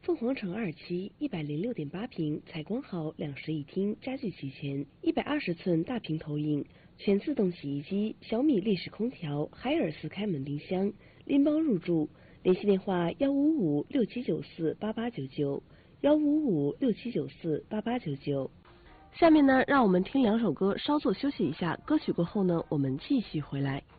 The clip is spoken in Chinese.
凤凰城2期106.8平，采光好，2室一厅，家具齐全，120寸大屏投影，全自动洗衣机，小米立式空调，海尔4开门冰箱，拎包入住。联系电话15567948899，15567948899。下面呢，让我们听2首歌，稍作休息一下。歌曲过后呢，我们继续回来。